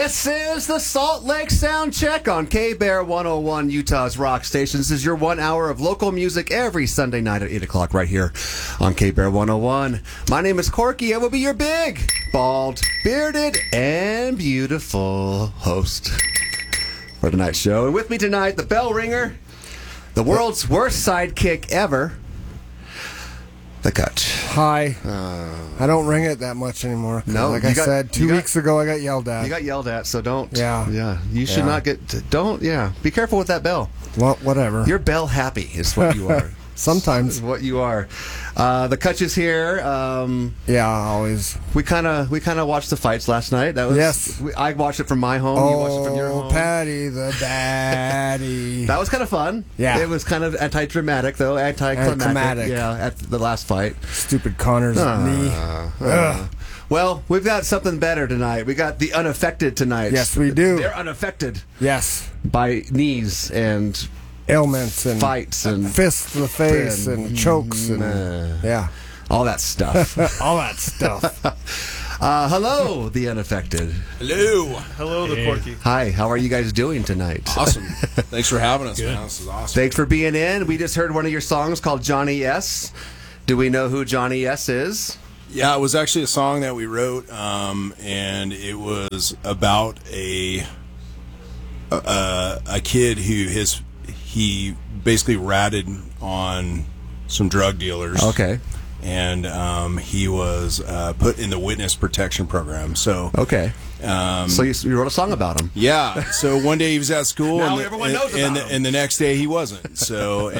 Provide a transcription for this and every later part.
This is the Salt Lake Sound Check on K-Bear 101, Utah's rock station. This is your 1 hour of local music every Sunday night at 8 o'clock right here on K-Bear 101. My name is Corky. I will be your big, bald, bearded, and beautiful host for tonight's show. And with me tonight, the bell ringer, the world's worst sidekick ever, the Kutch. Hi. I don't ring it that much anymore. No, like I said, 2 weeks ago I got yelled at. You got yelled at, so don't. Yeah. You should not get. Don't. Yeah. Be careful with that bell. Well, whatever. You're bell happy is what you are. Sometimes. Is what you are. The Kutch is here. Yeah, always. We kind of watched the fights last night. That was, yes. I watched it from my home. You watched it from your home. Patty the daddy. That was kind of fun. Yeah. It was kind of anti-dramatic, though. Anticlimactic. Yeah, at the last fight. Stupid Connor's knee. Well, we've got something better tonight. We got the unaffected tonight. Yes, we do. They're unaffected. Yes. By knees and ailments and fights and fists to the face and chokes and yeah, all that stuff. All that stuff. Hello, the unaffected. Hello, the Corky. Hi, how are you guys doing tonight? Awesome. Thanks for having us, man. This is awesome. Thanks for being in. We just heard one of your songs called Johnny S. Do we know who Johnny S is? Yeah, it was actually a song that we wrote, and it was about a kid who he basically ratted on some drug dealers. Okay. And he was put in the witness protection program. So okay. So you wrote a song about him. Yeah. So one day he was at school, now everyone knows about him. And the next day he wasn't. So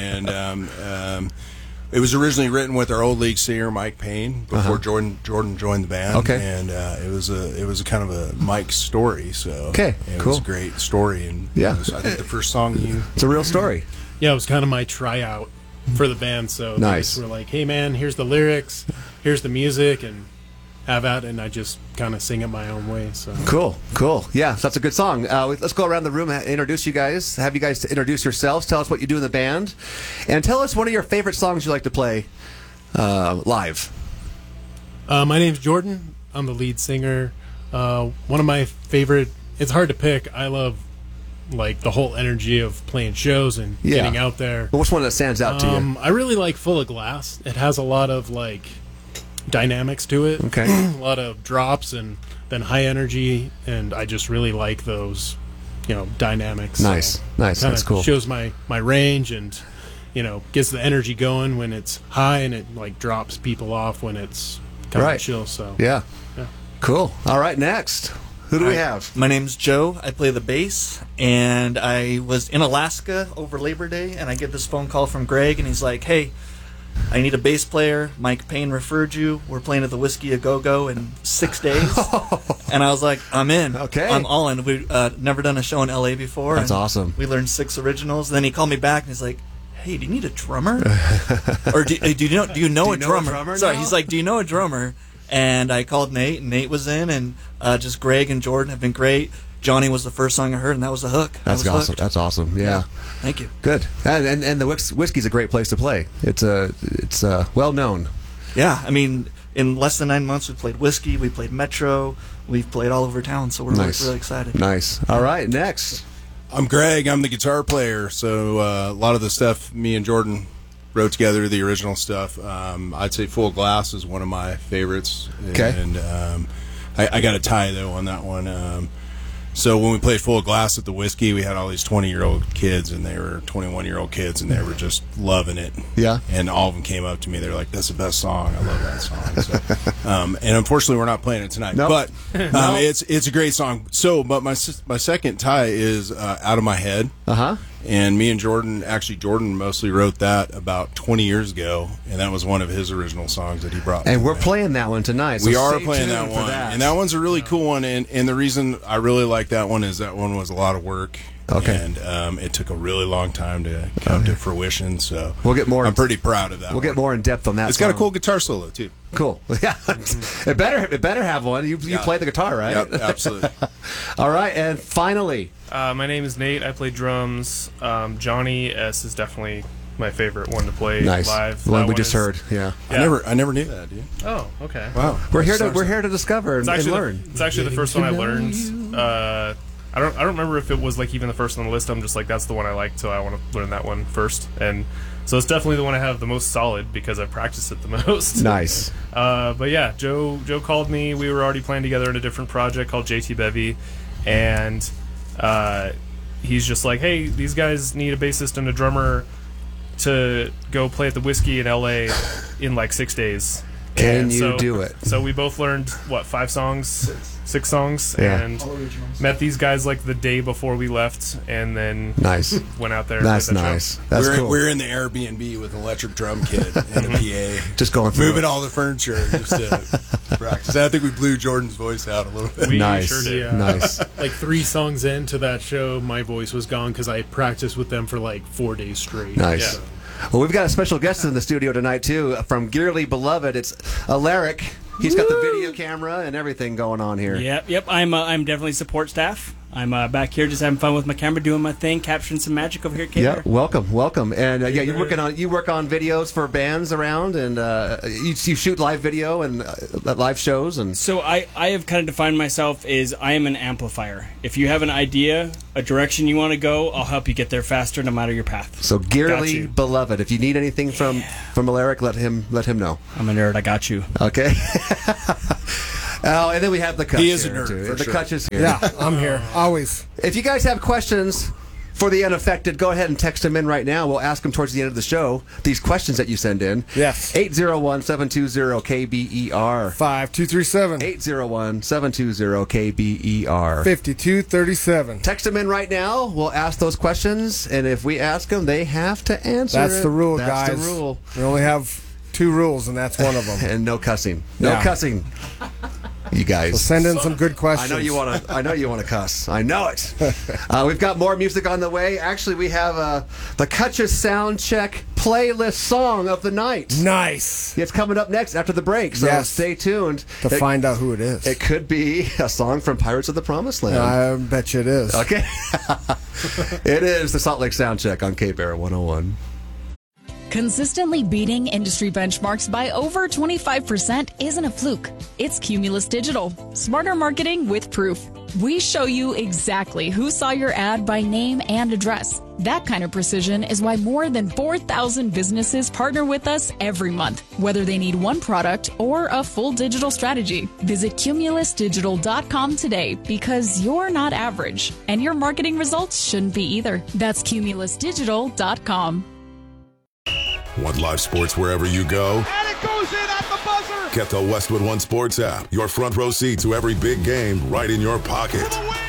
it was originally written with our old league singer Mike Payne before Jordan joined the band. Okay. And it was a kind of a Mike story. So okay, it cool. was a great story, and yeah, it was, I think the first song it's a real story. Yeah, it was kind of my tryout for the band. So nice. We're like, hey man, here's the lyrics, here's the music, and have at it, and I just kind of sing it my own way. So cool. Yeah, so that's a good song. Let's go around the room, introduce you guys, have you guys to introduce yourselves, tell us what you do in the band, and tell us one of your favorite songs you like to play live. My name's Jordan. I'm the lead singer. One of my favorite. It's hard to pick. I love like the whole energy of playing shows and getting out there. But what's one that stands out to you? I really like Full of Glass. It has a lot of like dynamics to it. Okay. A lot of drops and then high energy, and I just really like those, dynamics. Nice. So That's cool. Shows my range and, gets the energy going when it's high, and it like drops people off when it's kind of chill. So yeah. Cool. All right, next. Who do we have? My name's Joe. I play the bass, and I was in Alaska over Labor Day, and I get this phone call from Greg, and he's like, hey, I need a bass player. Mike Payne referred you. We're playing at the Whiskey A Go-Go in 6 days. And I was like, I'm in. Okay. I'm all in. We've never done a show in L.A. before. That's awesome. We learned 6 originals. Then he called me back, and he's like, hey, do you need a drummer? Or do you know a drummer? Sorry, he's like, do you know a drummer? And I called Nate, and Nate was in, and just Greg and Jordan have been great. Johnny was the first song I heard, and that was the hook. That's awesome. That's awesome. Yeah. Thank you. Good. And the Whiskey's a great place to play. It's well known. Yeah. I mean, in less than 9 months, we played Whiskey, we played Metro, we've played all over town, so we're really excited. Nice. All right, next. I'm Greg. I'm the guitar player. So a lot of the stuff me and Jordan wrote together, the original stuff. I'd say Full Glass is one of my favorites. Okay. And I got a tie, though, on that one. So when we played Full Glass at the Whiskey, we had all these 20-year-old kids, and they were 21-year-old kids, and they were just loving it. Yeah. And all of them came up to me. They're like, that's the best song. I love that song. So, and unfortunately, we're not playing it tonight. Nope. But it's a great song. So, but my second tie is Out of My Head. Uh-huh. And me and Jordan mostly wrote that about 20 years ago, and that was one of his original songs that he brought. And we're playing that one tonight. So we are playing that one, and that one's a really cool one. And the reason I really like that one is that one was a lot of work. Okay. And it took a really long time to come to fruition. So we'll get more. I'm pretty proud of that. We'll get more in depth on that. It's got a cool guitar solo too. Cool. Yeah. It better have one. You play the guitar, right? Yep, absolutely. All right, and finally, my name is Nate. I play drums. Johnny S is definitely my favorite one to play Nice. live. The one That we just is- heard. Yeah. I never knew that, dude. Oh, okay. Wow. We're here to discover and It's learn. it's actually the first one I learned. I don't remember if it was like even the first on the list. I'm just like, that's the one I like, so I want to learn that one first. And so it's definitely the one I have the most solid because I've practiced it the most. Nice. But yeah, Joe called me. We were already playing together in a different project called JT Bevy, and he's just like, hey, these guys need a bassist and a drummer to go play at the Whiskey in LA in like 6 days. Can And you do it? So we both learned, 5 songs? 6 songs, Yeah. and met these guys like the day before we left, and then Nice. went out there. That's and played that nice. show. That's we're, cool. we're in the Airbnb with an electric drum kit and a PA. Just going through moving it. all the furniture just to practice. I think we blew Jordan's voice out a little bit. We Nice. sure did. Yeah. Nice. Like 3 songs into that show, my voice was gone because I practiced with them for like 4 days straight. Nice. Yeah. Well, we've got a special guest in the studio tonight, too, from Dearly Beloved. It's Alaric. He's got the video camera and everything going on here. Yep. I'm definitely support staff. I'm back here just having fun with my camera, doing my thing, capturing some magic over here at Yeah, KBR. welcome. And yeah, you work on videos for bands around, and you shoot live video and live shows, and So I have kind of defined myself as I am an amplifier. If you have an idea, a direction you want to go, I'll help you get there faster, no matter your path. so Got Dearly you. Beloved. If you need anything from Alaric, let him know. I'm a nerd. I got you. Okay. Oh, and then we have the Kutch. He is a here, nerd, too. for The sure. Kutch is here. Yeah, I'm here. Always. If you guys have questions for the unaffected, go ahead and text them in right now. We'll ask them towards the end of the show. These questions that you send in. Yes. 801-720-KBER. 5237. 801-720-KBER. 5237. Text them in right now. We'll ask those questions, and if we ask them, they have to answer. That's the rule, That's guys. the rule. We only have 2 rules, and that's one of them. And no cussing. No Yeah. cussing. You guys. So send in some good I questions. know you want to. I know you want to cuss. I know it. We've got more music on the way. Actually, we have the Kutch's Sound Check playlist song of the night. Nice. It's coming up next after the break, so Yes. stay tuned. To find out who it is. It could be a song from Pirates of the Promised Land. I bet you it is. Okay. It is the Salt Lake Sound Check on K-Bear 101. Consistently beating industry benchmarks by over 25% isn't a fluke. It's Cumulus Digital. Smarter marketing with proof. We show you exactly who saw your ad by name and address. That kind of precision is why more than 4,000 businesses partner with us every month, whether they need one product or a full digital strategy. Visit cumulusdigital.com today because you're not average, and your marketing results shouldn't be either. That's cumulusdigital.com. Want live sports wherever you go? And it goes in at the buzzer. Get the Westwood One Sports app. Your front row seat to every big game right in your pocket. For the win.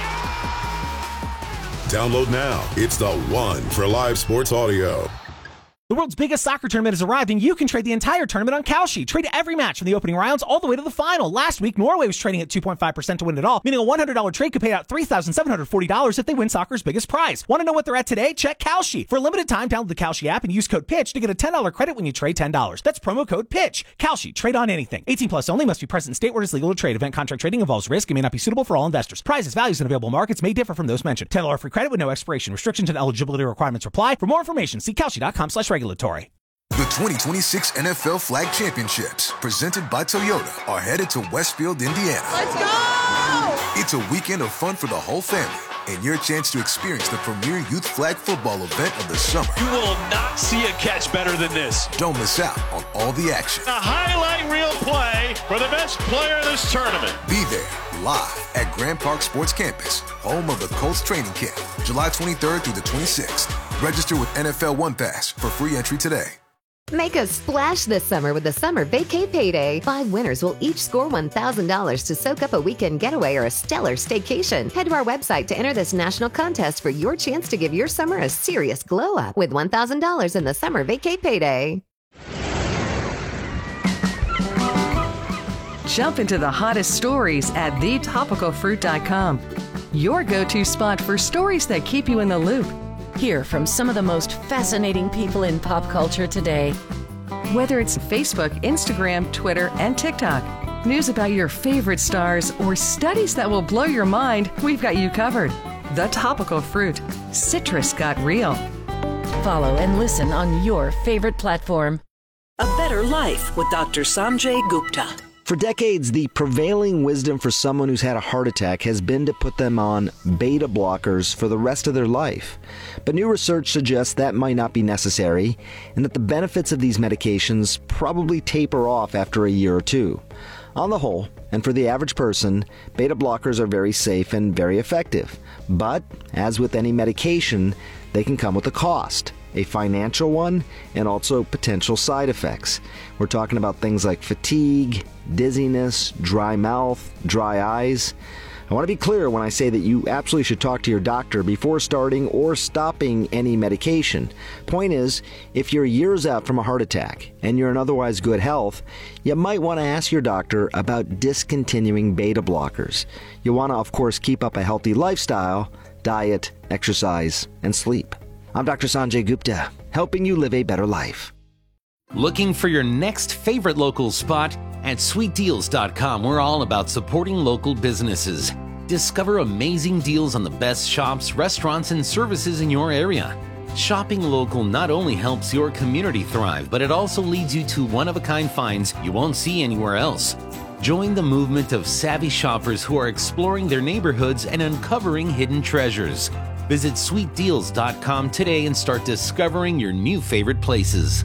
Download now. It's the one for live sports audio. The world's biggest soccer tournament has arrived, and you can trade the entire tournament on Kalshi. Trade every match from the opening rounds all the way to the final. Last week, Norway was trading at 2.5% to win it all, meaning a $100 trade could pay out $3,740 if they win soccer's biggest prize. Want to know what they're at today? Check Kalshi. For a limited time, download the Kalshi app and use code PITCH to get a $10 credit when you trade $10. That's promo code PITCH. Kalshi. Trade on anything. 18 plus only. Must be present in state where it is legal to trade. Event contract trading involves risk and may not be suitable for all investors. Prizes, values, and available markets may differ from those mentioned. $10 free credit with no expiration. Restrictions and eligibility requirements apply. For more information, see Kalshi.com/regulatory. The 2026 NFL Flag Championships, presented by Toyota, are headed to Westfield, Indiana. Let's go! It's a weekend of fun for the whole family and your chance to experience the premier youth flag football event of the summer. You will not see a catch better than this. Don't miss out on all the action. A highlight reel play for the best player of this tournament. Be there live at Grand Park Sports Campus, home of the Colts training camp, July 23rd through the 26th. Register with NFL One Pass for free entry today. Make a splash this summer with the Summer Vacay Payday. 5 winners will each score $1,000 to soak up a weekend getaway or a stellar staycation. Head to our website to enter this national contest for your chance to give your summer a serious glow up with $1,000 in the Summer Vacay Payday. Jump into the hottest stories at thetopicalfruit.com. Your go-to spot for stories that keep you in the loop. Hear from some of the most fascinating people in pop culture today. Whether it's Facebook, Instagram, Twitter, and TikTok, news about your favorite stars, or studies that will blow your mind, we've got you covered. The Topical Fruit. Citrus got real. follow and listen on your favorite platform. A Better Life with Dr. Sanjay Gupta. For decades, the prevailing wisdom for someone who's had a heart attack has been to put them on beta blockers for the rest of their life. But new research suggests that might not be necessary, and that the benefits of these medications probably taper off after a year or two. On the whole, and for the average person, beta blockers are very safe and very effective. But, as with any medication, they can come with a cost. A financial one, and also potential side effects. We're talking about things like fatigue, dizziness, dry mouth, dry eyes. I want to be clear when I say that you absolutely should talk to your doctor before starting or stopping any medication. Point is, if you're years out from a heart attack and you're in otherwise good health, you might want to ask your doctor about discontinuing beta blockers. You want to, of course, keep up a healthy lifestyle, diet, exercise, and sleep. I'm Dr. Sanjay Gupta, helping you live a better life. Looking for your next favorite local spot? At sweetdeals.com, we're all about supporting local businesses. Discover amazing deals on the best shops, restaurants, and services in your area. Shopping local not only helps your community thrive, but it also leads you to one-of-a-kind finds you won't see anywhere else. Join the movement of savvy shoppers who are exploring their neighborhoods and uncovering hidden treasures. Visit sweetdeals.com today and start discovering your new favorite places.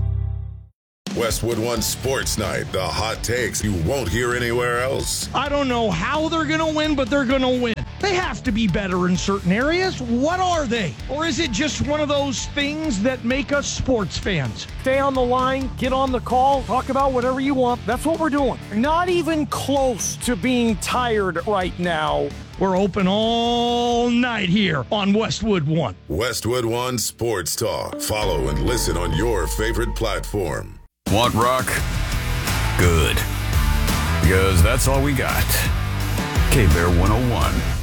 Westwood One Sports Night, the hot takes you won't hear anywhere else. I don't know how they're going to win, but they're going to win. They have to be better in certain areas. What are they? Or is it just one of those things that make us sports fans? Stay on the line, get on the call, talk about whatever you want. That's what we're doing. Not even close to being tired right now. We're open all night here on Westwood One. Westwood One Sports Talk. Follow and listen on your favorite platform. Want rock? Good. Because that's all we got. K-Bear 101.